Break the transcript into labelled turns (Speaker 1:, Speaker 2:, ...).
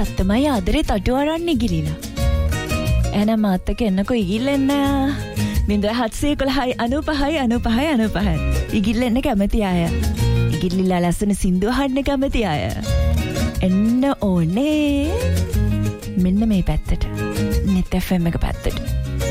Speaker 1: තමයි ආදරේ තටු අරන් ඉගිලිලා. එහෙනම් මාත් එක්ක එන්නකෝ ඉගිල්ලෙන්න. 0711 95 95 95. ඉගිල්ලෙන්න කැමති අය. ඉගිල්ලිලා ලස්සන සින්දු අහන්න කැමති අය. එන්න ඕනේ. මෙන්න මේ පැත්තට. net fm එක පැත්තට.